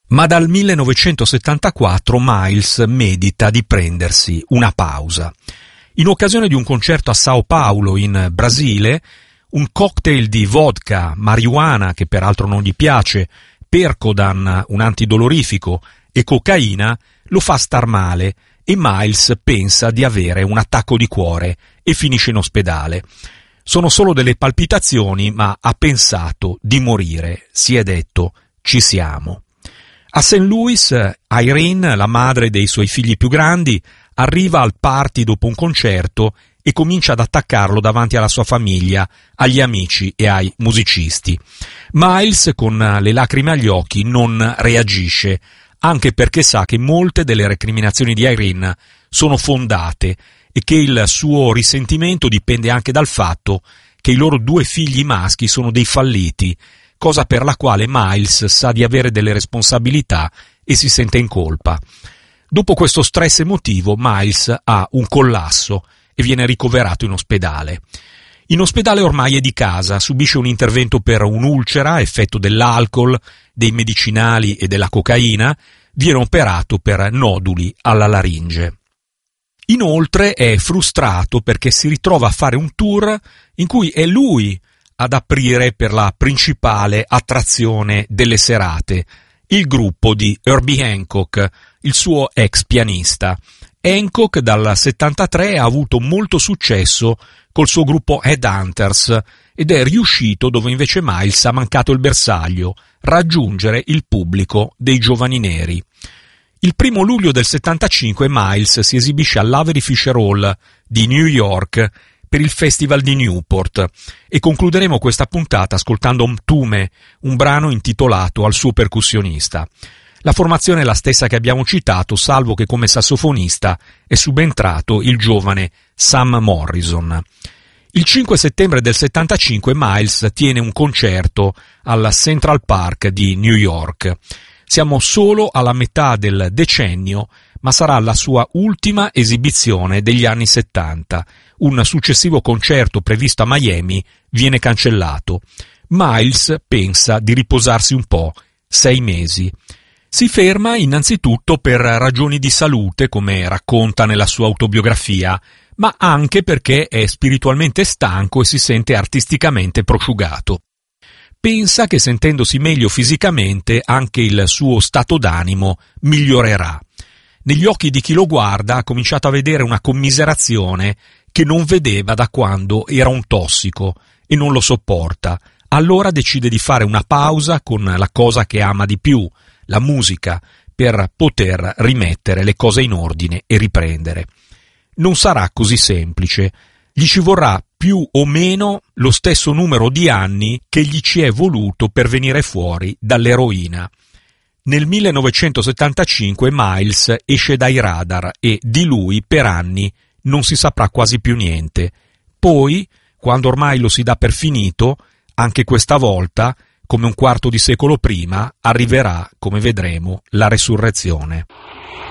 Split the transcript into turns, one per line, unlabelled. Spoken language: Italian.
Ma dal 1974 Miles medita di prendersi una pausa. In occasione di un concerto a Sao Paulo, in Brasile, un cocktail di vodka, marijuana, che peraltro non gli piace, Percodan, un antidolorifico, e cocaina lo fa star male e Miles pensa di avere un attacco di cuore e finisce in ospedale. Sono solo delle palpitazioni, ma ha pensato di morire. Si è detto: ci siamo. A St. Louis, Irene, la madre dei suoi figli più grandi, arriva al party dopo un concerto e comincia ad attaccarlo davanti alla sua famiglia, agli amici e ai musicisti. Miles, con le lacrime agli occhi, non reagisce, anche perché sa che molte delle recriminazioni di Irene sono fondate e che il suo risentimento dipende anche dal fatto che i loro 2 figli maschi sono dei falliti, cosa per la quale Miles sa di avere delle responsabilità e si sente in colpa. Dopo questo stress emotivo, Miles ha un collasso e viene ricoverato in ospedale. In ospedale ormai è di casa, subisce un intervento per un'ulcera, effetto dell'alcol, dei medicinali e della cocaina, viene operato per noduli alla laringe. Inoltre è frustrato perché si ritrova a fare un tour in cui è lui ad aprire per la principale attrazione delle serate, il gruppo di Herbie Hancock, il suo ex pianista. Hancock dal 73 ha avuto molto successo col suo gruppo Headhunters ed è riuscito dove invece Miles ha mancato il bersaglio, raggiungere il pubblico dei giovani neri. Il 1 luglio del 75 Miles si esibisce all'Avery Fisher Hall di New York per il Festival di Newport e concluderemo questa puntata ascoltando Mtume, un brano intitolato al suo percussionista. La formazione è la stessa che abbiamo citato, salvo che come sassofonista è subentrato il giovane Sam Morrison. Il 5 settembre del 75 Miles tiene un concerto al Central Park di New York. Siamo solo alla metà del decennio, ma sarà la sua ultima esibizione degli anni 70. Un successivo concerto previsto a Miami viene cancellato. Miles pensa di riposarsi un po', 6 mesi. Si ferma innanzitutto per ragioni di salute, come racconta nella sua autobiografia, ma anche perché è spiritualmente stanco e si sente artisticamente prosciugato. Pensa che sentendosi meglio fisicamente anche il suo stato d'animo migliorerà. Negli occhi di chi lo guarda ha cominciato a vedere una commiserazione che non vedeva da quando era un tossico e non lo sopporta. Allora decide di fare una pausa con la cosa che ama di più, la musica, per poter rimettere le cose in ordine e riprendere. Non sarà così semplice. Gli ci vorrà più o meno lo stesso numero di anni che gli ci è voluto per venire fuori dall'eroina. Nel 1975 Miles esce dai radar e di lui per anni non si saprà quasi più niente. Poi, quando ormai lo si dà per finito, anche questa volta, come un quarto di secolo prima, arriverà, come vedremo, la resurrezione.